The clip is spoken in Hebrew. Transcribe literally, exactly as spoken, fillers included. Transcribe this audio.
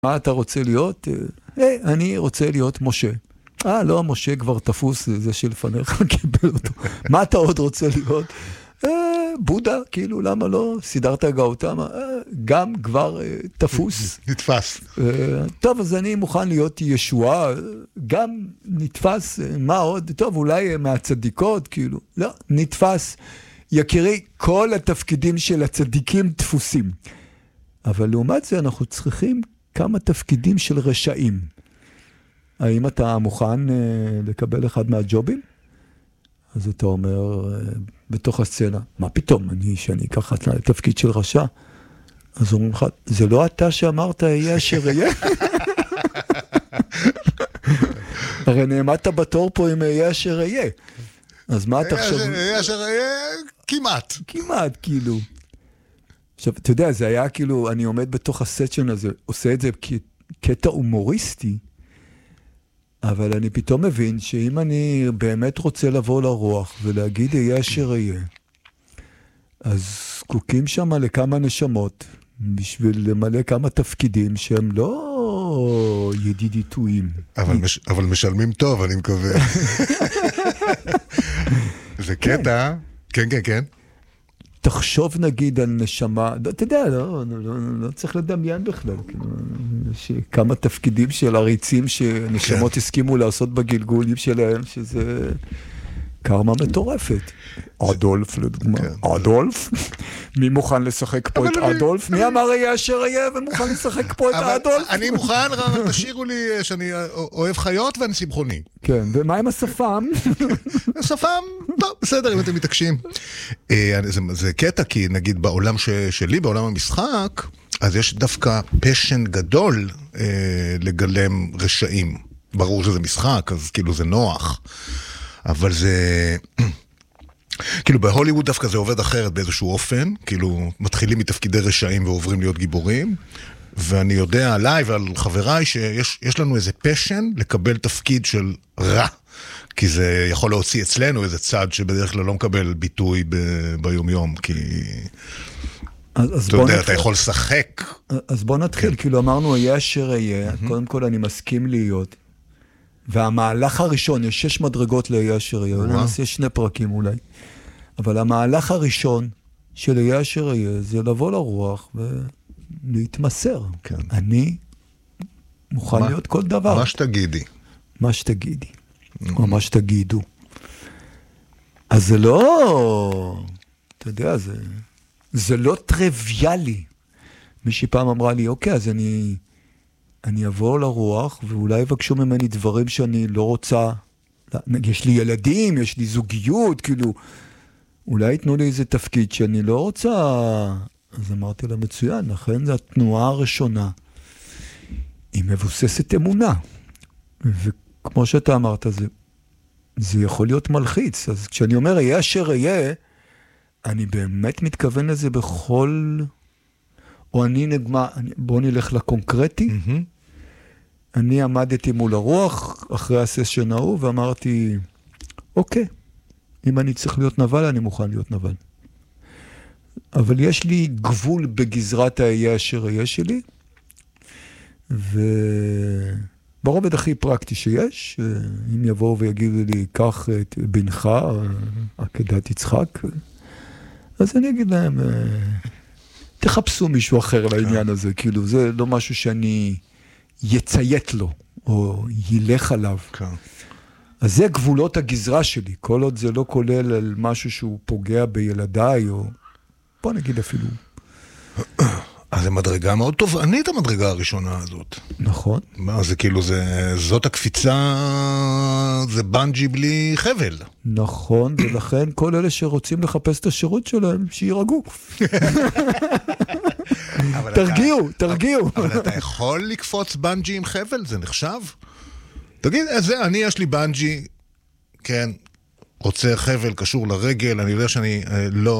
מה אתה רוצה להיות? אה, אני רוצה להיות משה. אה, לא, משה כבר תפוס, זה שלפניך קיבל אותו. מה אתה עוד רוצה להיות? אה, בודה, כאילו, למה לא? סידרת גאותמה, אה, גם כבר אה, תפוס. נתפס. אה, טוב, אז אני מוכן להיות ישועה, גם נתפס, אה, מה עוד? טוב, אולי מהצדיקות, כאילו. לא, נתפס. יקירי, כל התפקידים של הצדיקים תפוסים. אבל לעומת זה אנחנו צריכים כמה תפקידים של רשעים. האם אתה מוכן uh, לקבל אחד מהג'ובים? אז אתה אומר, uh, בתוך הסצנה, מה פתאום, אני, שאני אקח תפקיד של רשע? אז אומרים לך, זה לא אתה שאמרת, יהיה אשר יהיה? הרי נעמדת בתור פה עם יהיה אשר יהיה. אז מה אתה חושב? יהיה אשר יהיה, כמעט. כמעט, כאילו. עכשיו, אתה יודע, זה היה כאילו, אני עומד בתוך הסצ'ן הזה, עושה את זה כקטע הומוריסטי, אבל אני פתאום מבין שאם אני באמת רוצה לבוא לרוח ולהגיד יהיה אשר יהיה, אז זקוקים שם לכמה נשמות בשביל למלא כמה תפקידים שהם לא ידידיתויים. אבל, מש, אבל משלמים טוב, אני מקווה. זה קטע. כן, כן, כן. תחשוב נגיד על נשמה, אתה יודע, לא, לא, לא, לא צריך לדמיין בכלל, יש כמה תפקידים של עריצים שנשמות הסכימו לעשות בגלגולים שלהם, שזה קרמה מטורפת. אדולף לדוגמה, אדולף? מי מוכן לשחק פה את אדולף? מי אמר יהיה אשר יהיה ומוכן לשחק פה את אדולף? אני מוכן, תשאירו לי שאני אוהב חיות ואני שמחוני. כן, ומה עם השפם? השפם, טוב, בסדר, אם אתם מתעקשים. זה קטע, כי נגיד בעולם שלי, בעולם המשחק, אז יש דווקא פשן גדול לגלם רשעים. ברור שזה משחק, אז כאילו זה נוח. אבל זה... כאילו בהוליווד דווקא זה עובד אחרת באיזשהו אופן, כאילו מתחילים מתפקידי רשעים ועוברים להיות גיבורים, ואני יודע עליי ועל חבריי שיש יש לנו איזה פשן לקבל תפקיד של רע, כי זה יכול להוציא אצלנו איזה צד שבדרך כלל לא מקבל ביטוי ב- ביום יום, כי... אז, אז אתה יודע, נתחיל. אתה יכול לשחק. אז בוא נתחיל, כן. כאילו אמרנו, יהיה אשר יהיה, mm-hmm. קודם כל אני מסכים להיות, והמהלך הראשון, יש שש מדרגות ליהיה אשר יהיה, אולי נעשה שני פרקים אולי, אבל המהלך הראשון של יהיה אשר יהיה, זה לבוא לרוח ולהתמסר. כן. אני מוכן מה, להיות כל דבר. מה שתגידי. מה שתגידי. Mm-hmm. או מה שתגידו. אז זה לא, אתה יודע, זה, זה לא טריוויאלי. מישהי פעם אמרה לי, אוקיי, אז אני... אני אבוא לרוח, ואולי יבקשו ממני דברים שאני לא רוצה. יש לי ילדים, יש לי זוגיות, כאילו, אולי יתנו לי איזה תפקיד שאני לא רוצה. אז אמרתי לה, מצוין, לכן זו התנועה הראשונה. היא מבוססת אמונה. וכמו שאתה אמרת, זה, זה יכול להיות מלחיץ. אז כשאני אומר, יהיה אשר יהיה, אני באמת מתכוון לזה בכל... או אני נגמה, בוא נלך לקונקרטי. Mm-hmm. אני עמדתי מול הרוח אחרי הסשן ההוא ואמרתי, אוקיי, אם אני צריך להיות נבל, אני מוכן להיות נבל. אבל יש לי גבול בגזרת היהיה אשר יהיה שלי, וברובד הכי פרקטי שיש, אם יבואו ויגידו לי, קח את בנך, עקדת יצחק, אז אני אגיד להם... תחפשו מישהו אחר לעניין הזה, כאילו, זה לא משהו שאני יציית לו, או ילך עליו. אז זה גבולות הגזרה שלי, כל עוד זה לא כולל על משהו שהוא פוגע בילדיי, או בוא נגיד אפילו. אז זה מדרגה מאוד תובענית, המדרגה הראשונה הזאת. נכון. מה, זה כאילו, זה, זאת הקפיצה, זה בנג'י בלי חבל. נכון, ולכן כל אלה שרוצים לחפש את השירות שלהם, שירגעו. תרגיעו, תרגיעו. אבל אתה יכול לקפוץ בנג'י עם חבל? זה נחשב? תגיד, זה, אני יש לי בנג'י, כן, רוצה חבל קשור לרגל, אני יודע שאני לא...